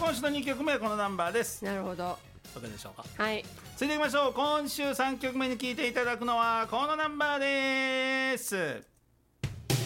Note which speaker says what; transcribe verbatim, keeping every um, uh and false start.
Speaker 1: 今週のにきょくめはこのナンバーです。
Speaker 2: なるほど。
Speaker 1: どれでしょうか。
Speaker 2: はい、
Speaker 1: 続いていきましょう。今週さんきょくめに聴いていただくのはこのナンバーです。